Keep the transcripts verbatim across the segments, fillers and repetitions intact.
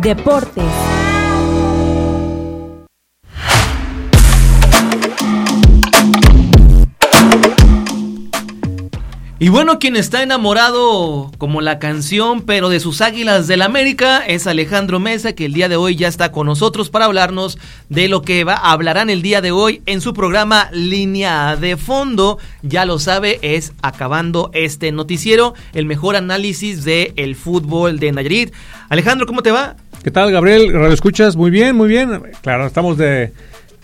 Deportes. Y bueno, quien está enamorado como la canción, pero de sus Águilas del América, es Alejandro Mesa, que el día de hoy ya está con nosotros para hablarnos de lo que va, hablarán el día de hoy en su programa Línea de Fondo. Ya lo sabe, es acabando este noticiero, el mejor análisis del fútbol de Nayarit. Alejandro, ¿cómo te va? ¿Qué tal, Gabriel? ¿Radio escuchas? Muy bien, muy bien. Claro, estamos de,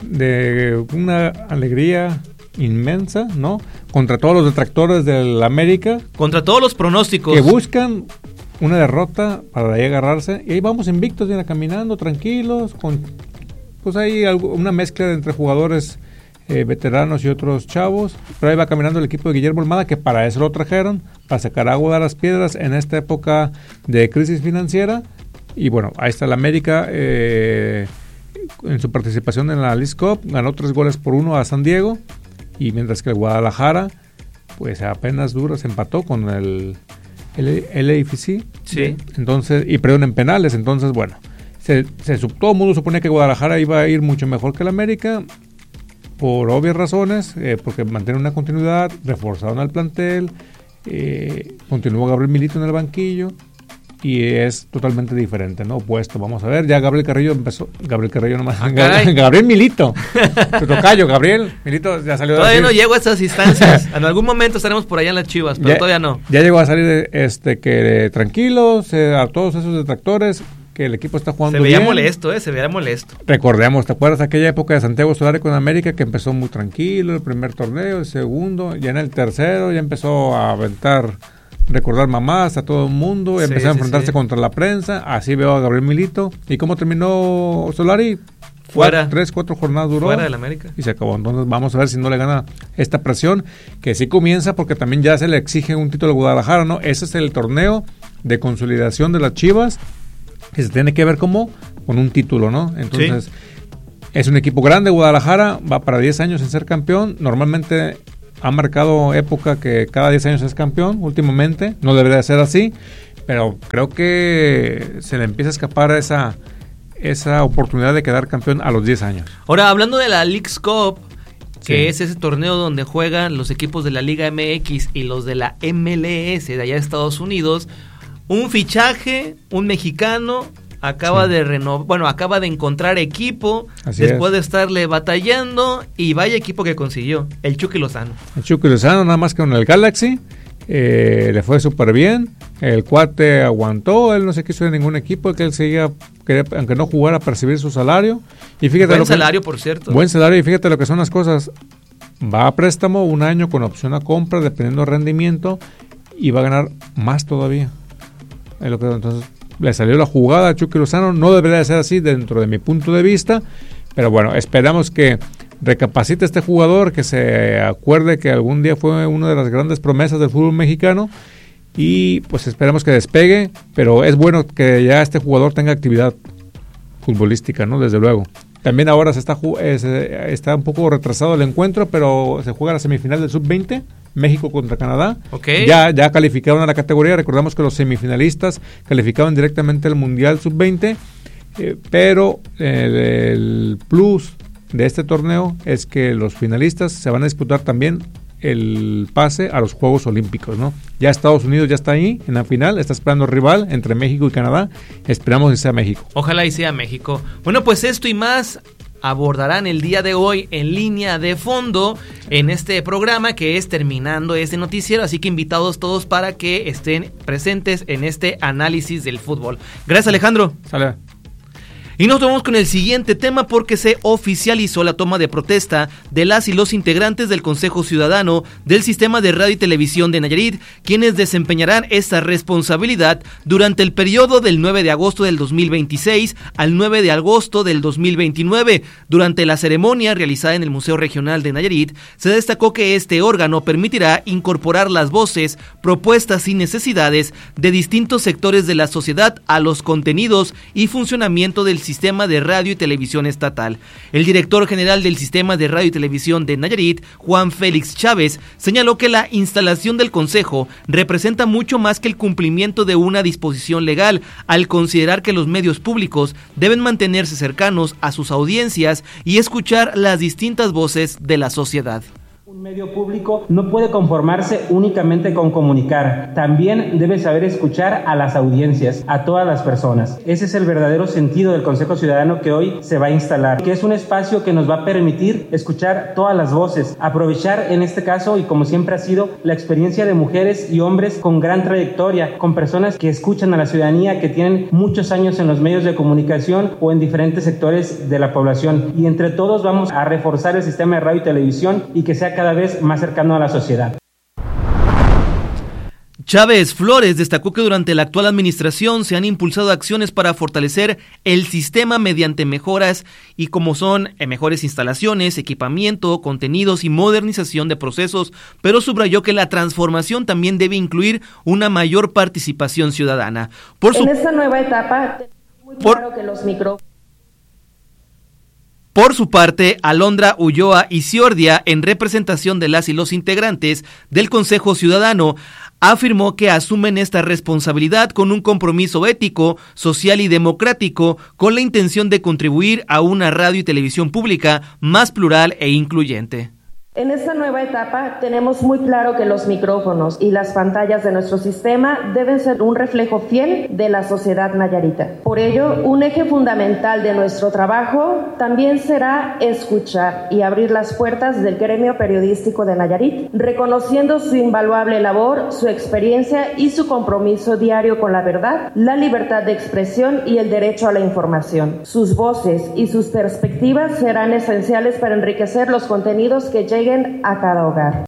de una alegría inmensa, ¿no? Contra todos los detractores del América. Contra todos los pronósticos. Que buscan una derrota para ahí agarrarse. Y ahí vamos invictos, viene caminando, tranquilos, con pues ahí algo, una mezcla entre jugadores eh, veteranos y otros chavos. Pero ahí va caminando el equipo de Guillermo Almada, que para eso lo trajeron, para sacar agua de las piedras en esta época de crisis financiera. Y bueno, ahí está el América eh, en su participación en la Leagues Cup. Ganó tres goles por uno a San Diego. Y mientras que el Guadalajara, pues apenas duro, se empató con el, el L A F C. Sí. Entonces, y perdieron en penales. Entonces, bueno, se, se, todo el mundo suponía que Guadalajara iba a ir mucho mejor que el América, por obvias razones, eh, porque mantiene una continuidad, reforzaron al plantel, eh, continuó Gabriel Milito en el banquillo. Y es totalmente diferente, ¿no? Opuesto, vamos a ver, ya Gabriel Carrillo empezó, Gabriel Carrillo nomás, ah, Gabriel, Gabriel Milito, tu tocayo, Gabriel Milito ya salió. Todavía no llego a esas instancias, en algún momento estaremos por allá en las Chivas, pero ya, todavía no. Ya llegó a salir este que eh, tranquilos, eh, a todos esos detractores, que el equipo está jugando bien. Se veía bien. molesto, eh, se veía molesto. Recordemos, ¿te acuerdas aquella época de Santiago Solari con América, que empezó muy tranquilo, el primer torneo, el segundo, ya en el tercero ya empezó a aventar, recordar mamás a todo el mundo, sí, empezó a enfrentarse sí, sí. contra la prensa. Así veo a Gabriel Milito. ¿Y cómo terminó Solari? Fuera. Cuatro, tres, cuatro jornadas duró. Fuera del América. Y se acabó. Entonces vamos a ver si no le gana esta presión, que sí comienza, porque también ya se le exige un título a Guadalajara, ¿no? Ese es el torneo de consolidación de las Chivas, que se tiene que ver como con un título, ¿no? Entonces, sí. es un equipo grande. Guadalajara va para diez años en ser campeón. Normalmente ha marcado época que cada diez años es campeón, últimamente, no debería de ser así, pero creo que se le empieza a escapar esa, esa oportunidad de quedar campeón a los diez años. Ahora, hablando de la Leagues Cup, que sí. es ese torneo donde juegan los equipos de la Liga M X y los de la M L S de allá de Estados Unidos, un fichaje, un mexicano acaba sí. de renovar, bueno, acaba de encontrar equipo Así después es. de estarle batallando, y vaya equipo que consiguió, el Chucky Lozano. El Chucky Lozano, nada más que con el Galaxy, eh, le fue súper bien, el cuate aguantó, él no se quiso ir a ningún equipo, que él seguía, quería, aunque no jugara, a percibir su salario. Y fíjate buen lo que, salario, por cierto. Buen salario, y fíjate lo que son las cosas, va a préstamo un año con opción a compra, dependiendo del rendimiento, y va a ganar más todavía. Es lo que, entonces, le salió la jugada a Chucky Lozano, no debería de ser así dentro de mi punto de vista, pero bueno, esperamos que recapacite este jugador, que se acuerde que algún día fue una de las grandes promesas del fútbol mexicano, y pues esperamos que despegue, pero es bueno que ya este jugador tenga actividad futbolística, ¿no? Desde luego. También ahora se está, eh, está un poco retrasado el encuentro, pero se juega la semifinal del sub veinte, México contra Canadá. Okay. Ya, ya calificaron a la categoría. Recordamos que los semifinalistas calificaban directamente al Mundial sub veinte, eh, pero eh, el plus de este torneo es que los finalistas se van a disputar también el pase a los Juegos Olímpicos, ¿no? Ya Estados Unidos ya está ahí en la final, está esperando rival entre México y Canadá. Esperamos que sea México. Ojalá y sea México. Bueno, pues esto y más abordarán el día de hoy en Línea de Fondo en este programa, que es terminando este noticiero, así que invitados todos para que estén presentes en este análisis del fútbol. Gracias, Alejandro. Sale. Y nos vamos con el siguiente tema, porque se oficializó la toma de protesta de las y los integrantes del Consejo Ciudadano del Sistema de Radio y Televisión de Nayarit, quienes desempeñarán esta responsabilidad durante el periodo del nueve de agosto del dos mil veintiséis al nueve de agosto del dos mil veintinueve. Durante la ceremonia realizada en el Museo Regional de Nayarit, se destacó que este órgano permitirá incorporar las voces, propuestas y necesidades de distintos sectores de la sociedad a los contenidos y funcionamiento del sistema sistema de radio y televisión estatal. El director general del sistema de radio y televisión de Nayarit, Juan Félix Chávez, señaló que la instalación del consejo representa mucho más que el cumplimiento de una disposición legal, al considerar que los medios públicos deben mantenerse cercanos a sus audiencias y escuchar las distintas voces de la sociedad. Un medio público no puede conformarse únicamente con comunicar, también debe saber escuchar a las audiencias, a todas las personas. Ese es el verdadero sentido del Consejo Ciudadano que hoy se va a instalar, que es un espacio que nos va a permitir escuchar todas las voces, aprovechar en este caso, y como siempre ha sido, la experiencia de mujeres y hombres con gran trayectoria, con personas que escuchan a la ciudadanía, que tienen muchos años en los medios de comunicación o en diferentes sectores de la población. Y entre todos vamos a reforzar el sistema de radio y televisión y que sea cada vez más cercano a la sociedad. Chávez Flores destacó que durante la actual administración se han impulsado acciones para fortalecer el sistema mediante mejoras y como son eh, mejores instalaciones, equipamiento, contenidos y modernización de procesos, pero subrayó que la transformación también debe incluir una mayor participación ciudadana. Por su, en esta nueva etapa, muy claro por, que los micrófonos. Por su parte, Alondra Ulloa Isiordia, en representación de las y los integrantes del Consejo Ciudadano, afirmó que asumen esta responsabilidad con un compromiso ético, social y democrático, con la intención de contribuir a una radio y televisión pública más plural e incluyente. En esta nueva etapa tenemos muy claro que los micrófonos y las pantallas de nuestro sistema deben ser un reflejo fiel de la sociedad nayarita. Por ello, un eje fundamental de nuestro trabajo también será escuchar y abrir las puertas del gremio periodístico de Nayarit, reconociendo su invaluable labor, su experiencia y su compromiso diario con la verdad, la libertad de expresión y el derecho a la información. Sus voces y sus perspectivas serán esenciales para enriquecer los contenidos que lleguen a cada hogar.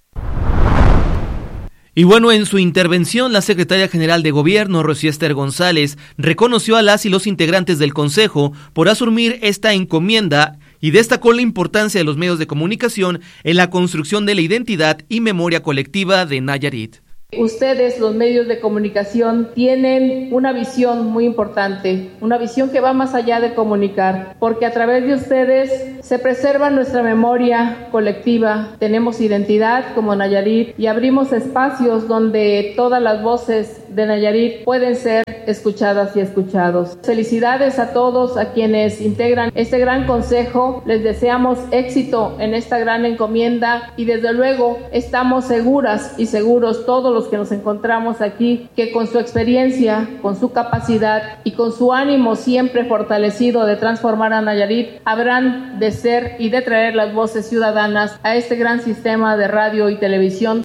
Y bueno, en su intervención, la secretaria general de Gobierno, Rocío Ester González, reconoció a las y los integrantes del Consejo por asumir esta encomienda y destacó la importancia de los medios de comunicación en la construcción de la identidad y memoria colectiva de Nayarit. Ustedes, los medios de comunicación, tienen una visión muy importante, una visión que va más allá de comunicar, porque a través de ustedes se preserva nuestra memoria colectiva, tenemos identidad como Nayarit y abrimos espacios donde todas las voces de Nayarit pueden ser escuchadas y escuchados. Felicidades a todos a quienes integran este gran consejo, les deseamos éxito en esta gran encomienda y desde luego estamos seguras y seguros todos los que nos encontramos aquí, que con su experiencia, con su capacidad y con su ánimo siempre fortalecido de transformar a Nayarit, habrán de ser y de traer las voces ciudadanas a este gran sistema de radio y televisión.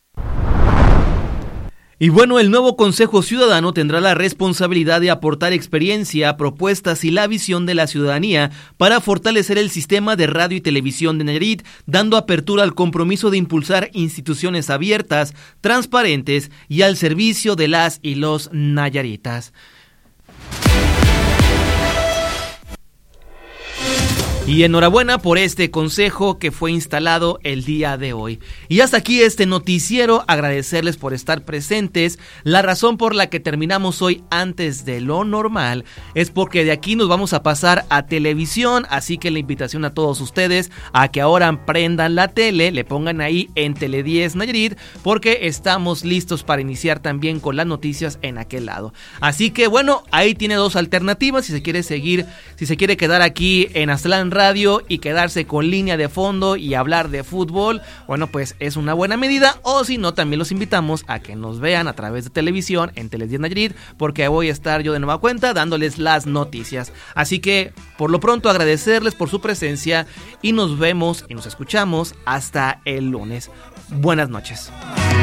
Y bueno, el nuevo Consejo Ciudadano tendrá la responsabilidad de aportar experiencia, propuestas y la visión de la ciudadanía para fortalecer el sistema de radio y televisión de Nayarit, dando apertura al compromiso de impulsar instituciones abiertas, transparentes y al servicio de las y los nayaritas. Y enhorabuena por este consejo que fue instalado el día de hoy. Y hasta aquí este noticiero, agradecerles por estar presentes. La razón por la que terminamos hoy antes de lo normal es porque de aquí nos vamos a pasar a televisión, así que la invitación a todos ustedes a que ahora prendan la tele, le pongan ahí en Tele diez Nayarit, porque estamos listos para iniciar también con las noticias en aquel lado. Así que bueno, ahí tiene dos alternativas, si se quiere seguir, si se quiere quedar aquí en Aztlán Radio y quedarse con línea de fondo y hablar de fútbol, bueno, pues es una buena medida, o si no, también los invitamos a que nos vean a través de televisión en Tele diez Nayarit, porque voy a estar yo de nueva cuenta dándoles las noticias. Así que, por lo pronto, agradecerles por su presencia y nos vemos y nos escuchamos hasta el lunes. Buenas noches.